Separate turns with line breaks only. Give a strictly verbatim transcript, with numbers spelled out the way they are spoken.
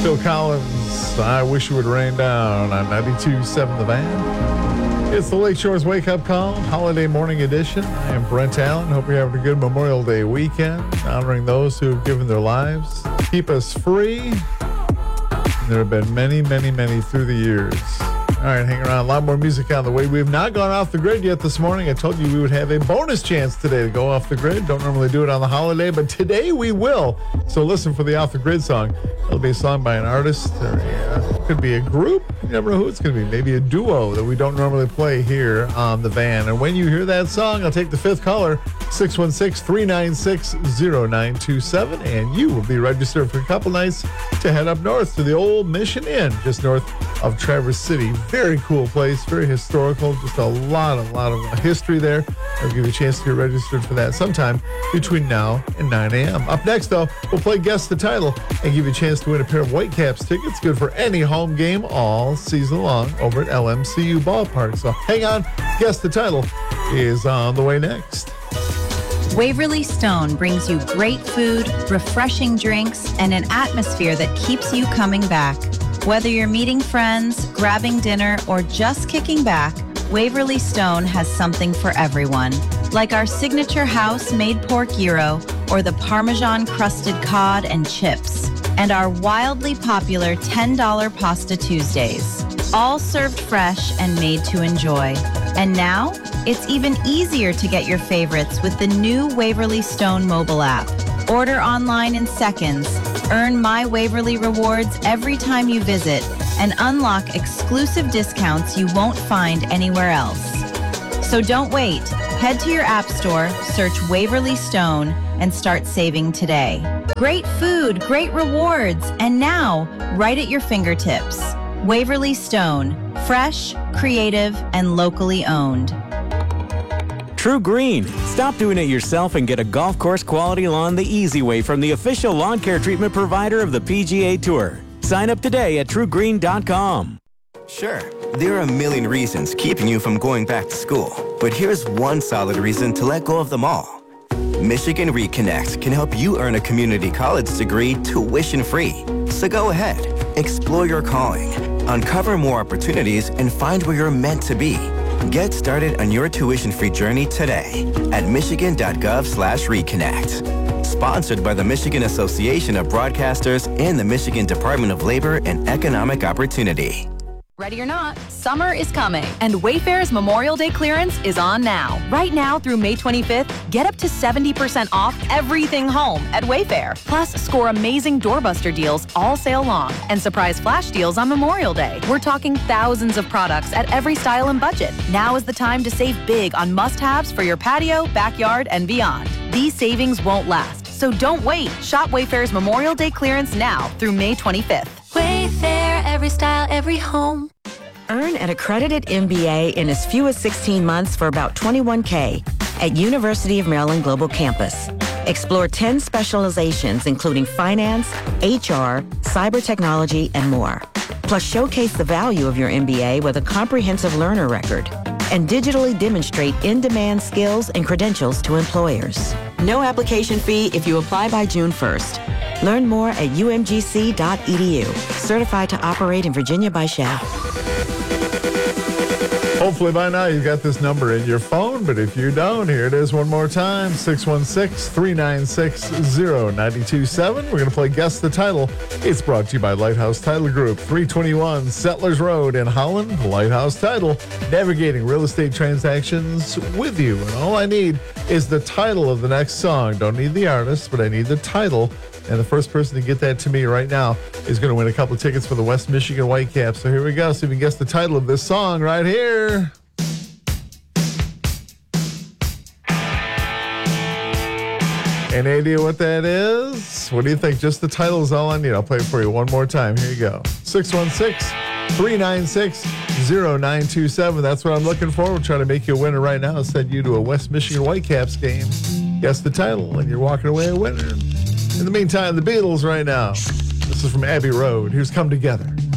Phil Collins, I Wish It Would Rain Down on ninety-two point seven The Van. It's the Lake Shores Wake Up Call, Holiday Morning Edition. I am Brent Allen. Hope you're having a good Memorial Day weekend, honoring those who have given their lives to keep us free. And there have been many, many, many through the years. All right, hang around. A lot more music on the way. We have not gone off the grid yet this morning. I told you we would have a bonus chance today to go off the grid. Don't normally do it on the holiday, but today we will. So listen for the Off the Grid song. It'll be a song by an artist, or uh, could be a group. You never know who it's going to be. Maybe a duo that we don't normally play here on the van. And when you hear that song, I'll take the fifth caller, six one six, three nine six, zero nine two seven, and you will be registered for a couple nights to head up north to the old Mission Inn, just north of Traverse City. Very cool place, very historical, just a lot, a lot of history there. I'll give you a chance to get registered for that sometime between now and nine a.m. Up next, though, we'll play Guess the Title and give you a chance to win a pair of Whitecaps tickets, good for any home game all season long over at L M C U Ballpark. So hang on, Guess the Title is on the way next.
Waverly Stone brings you great food, refreshing drinks, and an atmosphere that keeps you coming back. Whether you're meeting friends, grabbing dinner, or just kicking back, Waverly Stone has something for everyone. Like our signature house-made pork gyro or the Parmesan-crusted cod and chips, and our wildly popular ten dollar Pasta Tuesdays. All served fresh and made to enjoy. And now, it's even easier to get your favorites with the new Waverly Stone mobile app. Order online in seconds, earn My Waverly rewards every time you visit, and unlock exclusive discounts you won't find anywhere else. So don't wait. Head to your app store, search Waverly Stone, and start saving today. Great food, great rewards, and now, right at your fingertips. Waverly Stone, fresh, creative, and locally owned.
True Green. Stop doing it yourself and get a golf course quality lawn the easy way from the official lawn care treatment provider of the P G A Tour. Sign up today at true green dot com.
Sure, there are a million reasons keeping you from going back to school, but here's one solid reason to let go of them all. Michigan Reconnect can help you earn a community college degree tuition-free. So go ahead, explore your calling, uncover more opportunities, and find where you're meant to be. Get started on your tuition-free journey today at michigan.gov slash reconnect. Sponsored by the Michigan Association of Broadcasters and the Michigan Department of Labor and Economic Opportunity.
Ready or not, summer is coming, and Wayfair's Memorial Day clearance is on now. Right now through May twenty-fifth, get up to seventy percent off everything home at Wayfair. Plus, score amazing doorbuster deals all sale long and surprise flash deals on Memorial Day. We're talking thousands of products at every style and budget. Now is the time to save big on must-haves for your patio, backyard, and beyond. These savings won't last, so don't wait. Shop Wayfair's Memorial Day clearance now through May twenty-fifth.
Wayfair, every style, every home.
Earn an accredited M B A in as few as sixteen months for about twenty-one K at University of Maryland Global Campus. Explore ten specializations including finance, H R, cyber technology, and more. Plus showcase the value of your M B A with a comprehensive learner record and digitally demonstrate in-demand skills and credentials to employers. No application fee if you apply by June first. Learn more at u m g c dot e d u. Certified to operate in Virginia by S H A.
Hopefully by now you've got this number in your phone, but if you don't, here it is one more time, six one six, three nine six, zero nine two seven. We're going to play Guess the Title. It's brought to you by Lighthouse Title Group, three twenty-one Settlers Road in Holland. Lighthouse Title, navigating real estate transactions with you. And all I need is the title of the next song. Don't need the artist, but I need the title. And the first person to get that to me right now is going to win a couple of tickets for the West Michigan Whitecaps. So here we go. See if you can guess the title of this song right here. Any idea what that is? What do you think? Just the title is all I need. I'll play it for you one more time. Here you go. six one six, three nine six, zero nine two seven. That's what I'm looking for. We're trying to make you a winner right now. Send you to a West Michigan Whitecaps game. Guess the title, and you're walking away a winner. In the meantime, the Beatles right now. This is from Abbey Road. Here's Come Together.